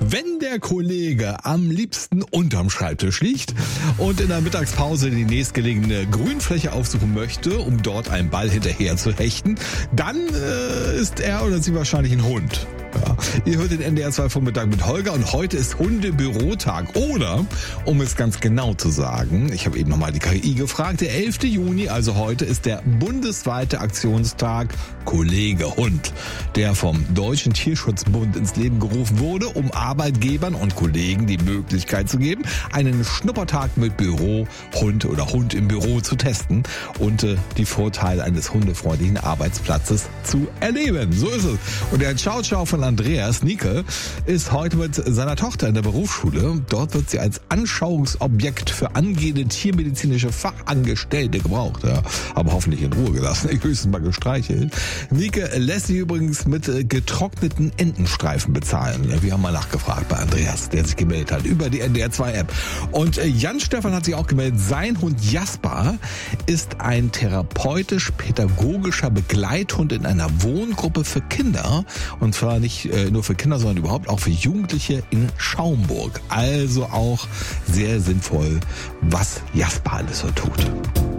Wenn der Kollege am liebsten unterm Schreibtisch liegt und in der Mittagspause die nächstgelegene Grünfläche aufsuchen möchte, um dort einen Ball hinterher zu hechten, dann ist er oder sie wahrscheinlich ein Hund. Ja. Ihr hört den NDR 2 Vormittag mit Holger und heute ist Hundebürotag. Oder, um es ganz genau zu sagen, ich habe eben nochmal die KI gefragt, der 11. Juni, also heute, ist der bundesweite Aktionstag Kollege Hund, der vom Deutschen Tierschutzbund ins Leben gerufen wurde, um Arbeitgebern und Kollegen die Möglichkeit zu geben, einen Schnuppertag mit Bürohund oder Hund im Büro zu testen und die Vorteile eines hundefreundlichen Arbeitsplatzes zu erleben. So ist es. Und der Ciao-Ciao von Andreas, Nike, ist heute mit seiner Tochter in der Berufsschule. Dort wird sie als Anschauungsobjekt für angehende tiermedizinische Fachangestellte gebraucht. Ja, aber hoffentlich in Ruhe gelassen, höchstens mal gestreichelt. Nike lässt sich übrigens mit getrockneten Entenstreifen bezahlen. Wir haben mal nachgefragt bei Andreas, der sich gemeldet hat über die NDR 2 App. Und Jan-Stefan hat sich auch gemeldet. Sein Hund Jasper ist ein therapeutisch-pädagogischer Begleithund in einer Wohngruppe für Kinder. Und zwar nicht nur für Kinder, sondern überhaupt auch für Jugendliche in Schaumburg. Also auch sehr sinnvoll, was Jasper alles so tut.